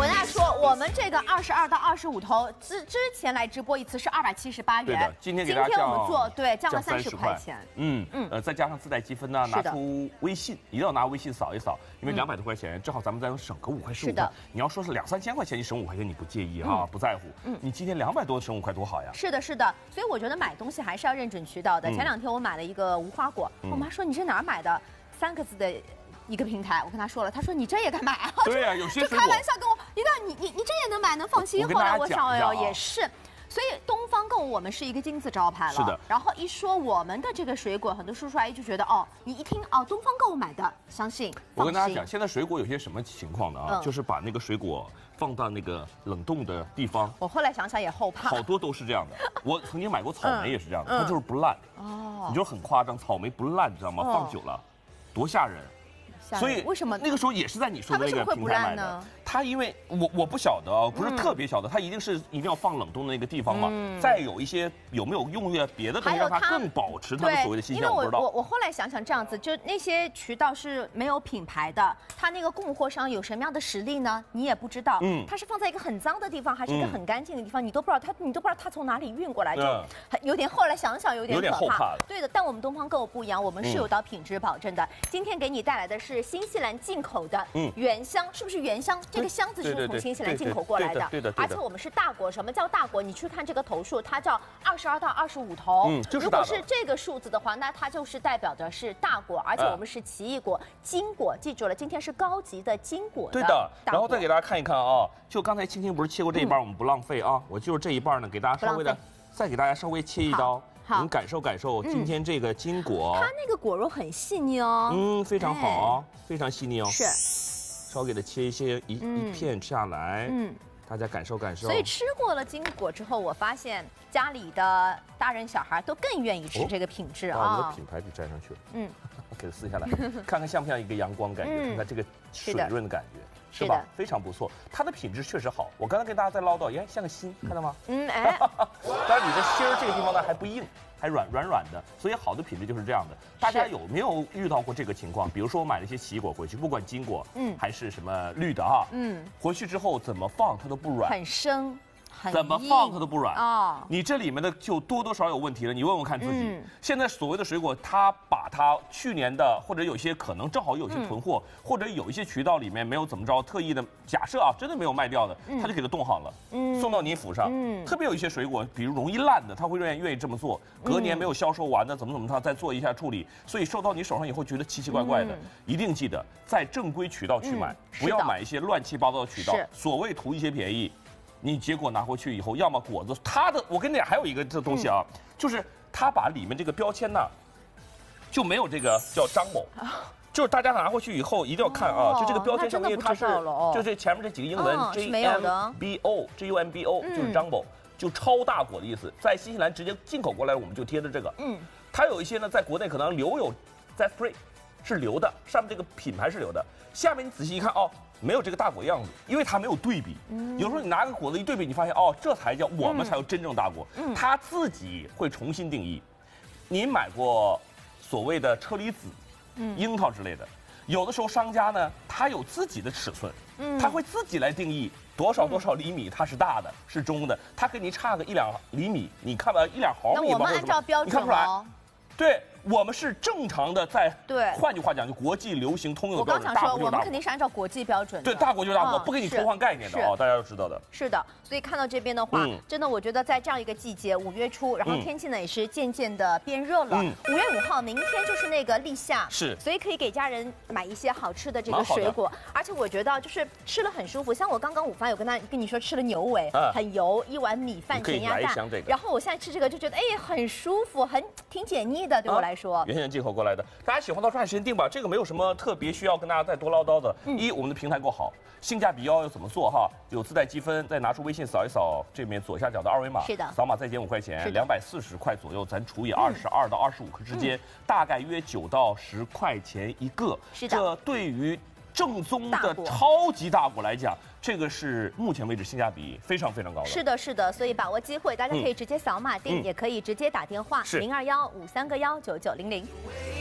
我跟大家说，我们这个22到25头之前来直播一次是278元， 对的，今天给大家降， 我们做降了30块钱。 再加上自带积分呢，拿出微信，一定要拿微信扫一扫，因为200多块钱，正好咱们再能省个5块15块。你要说是2、3千块钱，你省5块钱你不介意哈，不在乎。你今天200多省5块多好呀。 是的，是的，所以我觉得买东西还是要认准渠道的。前2天我买了一个无花果，我妈说你这哪儿买的？3个字的。一个平台，我跟他说了，他说你这也敢买啊？ 对呀，有些就开玩笑跟我，你这也能买，能放心。后来我想，哎呦，也是。所以东方购物我们是一个金字招牌了。 是的。 然后一说我们的这个水果，很多叔叔阿姨就觉得哦，你一听哦，东方购物买的，相信。 我跟大家讲，现在水果有些什么情况呢啊？就是把那个水果放到那个冷冻的地方。 我后来想想也后怕。 好多都是这样的。我曾经买过草莓也是这样的，它就是不烂。哦。你就很夸张，草莓不烂，知道吗？放久了，多吓人。所以为什么那个时候也是在你说的那个平台买的？它因为我不晓得啊，不是特别晓得，它一定要放冷冻的那个地方嘛。再有一些有没有用别的东西让它更保持它的所谓的新鲜？ 因为我后来想想这样子，就那些渠道是没有品牌的，它那个供货商有什么样的实力呢？你也不知道。它是放在一个很脏的地方，还是一个很干净的地方，你都不知道它从哪里运过来，就有点后来想想有点可怕。对的，但我们东方购物不一样，我们是有到品质保证的。今天给你带来的是新西兰进口的原香，是不是原香？这个箱子是从新西兰进口过来的， 对的。 而且我们是大果，什么叫大果？你去看这个头数，它叫22到25头。如果是这个数字的话，那它就是代表的是大果，而且我们是奇异果、金果，记住了，今天是高级的金果。 对的。然后再给大家看一看啊，就刚才青青不是切过这一半，我们不浪费啊，我就是这一半呢，给大家稍微的再给大家稍微切一刀。您感受感受今天这个金果， 它那个果肉很细腻哦。 非常好，非常细腻哦。 是， 稍给它切一片下来，大家感受感受。 所以吃过了金果之后，我发现家里的大人小孩都更愿意吃这个品质啊。 我们的品牌就粘上去了，给它撕下来，看看像不像一个阳光感觉，看看这个水润的感觉。是吧？非常不错，它的品质确实好。我刚才跟大家在唠叨，像个心，看到吗？当然你的心儿这个地方呢还不硬，还软的，所以好的品质就是这样的。大家有没有遇到过这个情况？比如说我买了一些奇异果回去，不管金果，还是什么绿的哈，回去之后怎么放它都不软， 很生。 怎么放它都不软啊！你这里面的就多多少少有问题了，你问问看自己。现在所谓的水果，它把它去年的或者有些可能正好有些囤货，或者有一些渠道里面没有怎么着特意的，假设啊真的没有卖掉的，他就给它冻好了，送到你府上。特别有一些水果，比如容易烂的，他会愿意这么做。隔年没有销售完的，怎么他再做一下处理，所以收到你手上以后觉得奇奇怪怪的。一定记得在正规渠道去买，不要买一些乱七八糟的渠道，所谓图一些便宜。你结果拿回去以后，要么果子我跟你讲，还有一个这东西啊，就是他把里面这个标签呢，就没有这个叫张某，就是大家拿回去以后一定要看啊，就这个标签上面它是，就这前面这几个英文 JUMBO 就是张某，就超大果的意思，在新西兰直接进口过来，我们就贴着这个，它有一些呢，在国内可能留有 Z-Free 是留的，上面这个品牌是留的，下面你仔细一看哦。没有这个大果样子，因为它没有对比。有时候你拿个果子一对比，你发现哦，这才叫我们才有真正大果。它自己会重新定义。您买过所谓的车厘子、樱桃之类的，有的时候商家呢，他有自己的尺寸，他会自己来定义多少厘米它是大的，是中的，他给你差个1、2厘米，你看吧1、2毫米吧， 那我们按照标准哦。 对。我们是正常的，换句话讲，就国际流行通用的标准。 我刚想说，我们肯定是按照国际标准的。 对，大国就是大国，不给你偷换概念的哦，大家要知道的。 是的，所以看到这边的话，真的我觉得在这样一个季节，5月初，然后天气呢也是渐渐的变热了。5月5号，明天就是那个立夏， 是， 所以可以给家人买一些好吃的这个水果，而且我觉得就是吃了很舒服。像我刚刚午饭有跟你说吃了牛尾，很油，一碗米饭咸鸭蛋，然后我现在吃这个就觉得很舒服，挺解腻的，对我来说。 原先进口过来的，大家喜欢的抓紧时间订吧。这个没有什么特别需要跟大家再多唠叨的。我们的平台够好，性价比要怎么做哈？有自带积分，再拿出微信扫一扫这面左下角的二维码， 是的， 扫码再减5块钱，240块左右，咱除以22到25克之间，大概约9到10块钱一个。 是的， 这对于正宗的超级大果来讲，这个是目前为止性价比非常非常高的。 是的，是的，所以把握机会，大家可以直接扫码订，也可以直接打电话02153个19900。